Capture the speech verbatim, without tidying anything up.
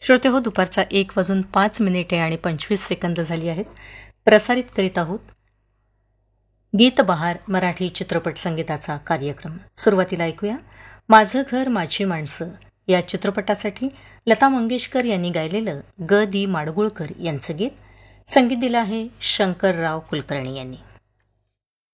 श्रोते हो, दुपारचा एक वाजून पाच मिनिटे आणि पंचवीस सेकंद झाली आहेत. प्रसारित करीत आहोत गीत बहार मराठी चित्रपट संगीताचा कार्यक्रम. सुरुवातीला ऐकूया माझं घर माझी माणसं या चित्रपटासाठी लता मंगेशकर यांनी गायलेलं ग दी माडगुळकर यांचं गीत. संगीत दिलं आहे शंकरराव कुलकर्णी यांनी.